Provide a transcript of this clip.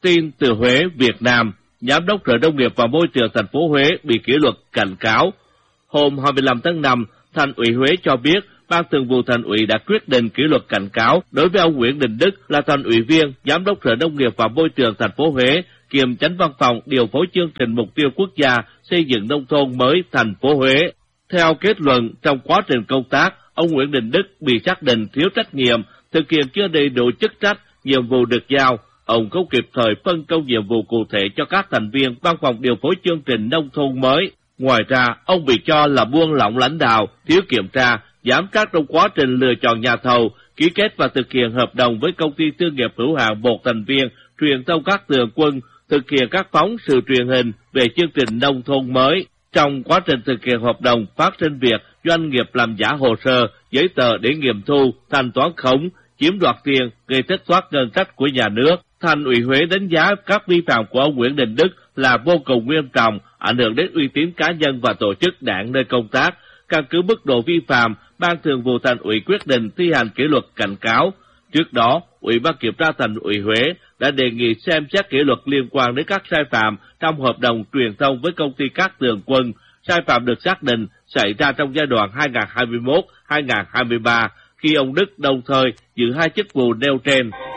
Tin từ Huế, Việt Nam, Giám đốc Sở Nông nghiệp và Môi trường thành phố Huế bị kỷ luật cảnh cáo. Hôm 25 tháng 5, Thành ủy Huế cho biết Ban Thường vụ Thành ủy đã quyết định kỷ luật cảnh cáo đối với ông Nguyễn Đình Đức là Thành ủy viên, Giám đốc Sở Nông nghiệp và Môi trường thành phố Huế, kiêm Chánh Văn phòng điều phối chương trình mục tiêu quốc gia xây dựng nông thôn mới thành phố Huế. Theo kết luận, trong quá trình công tác, ông Nguyễn Đình Đức bị xác định thiếu trách nhiệm, thực hiện chưa đầy đủ chức trách, nhiệm vụ được giao. Ông không kịp thời phân công nhiệm vụ cụ thể cho các thành viên Văn phòng điều phối chương trình nông thôn mới. Ngoài ra, ông bị cho là buông lỏng lãnh đạo, thiếu kiểm tra, giám sát trong quá trình lựa chọn nhà thầu, ký kết và thực hiện hợp đồng với công ty tư nghiệp hữu hạn một thành viên truyền thông Cát Tường Quân, thực hiện các phóng sự truyền hình về chương trình nông thôn mới. Trong quá trình thực hiện hợp đồng, phát sinh việc doanh nghiệp làm giả hồ sơ, giấy tờ để nghiệm thu, thanh toán khống, chiếm đoạt tiền, gây thất thoát ngân sách của nhà nước. Thành ủy Huế đánh giá các vi phạm của ông Nguyễn Đình Đức là vô cùng nghiêm trọng, ảnh hưởng đến uy tín cá nhân và tổ chức đảng nơi công tác. Căn cứ mức độ vi phạm, Ban Thường vụ Thành ủy quyết định thi hành kỷ luật cảnh cáo. Trước đó, Ủy ban Kiểm tra Thành ủy Huế đã đề nghị xem xét kỷ luật liên quan đến các sai phạm trong hợp đồng truyền thông với công ty Cát Tường Quân. Sai phạm được xác định xảy ra trong giai đoạn 2021-2023 khi ông Đức đồng thời giữ hai chức vụ nêu trên.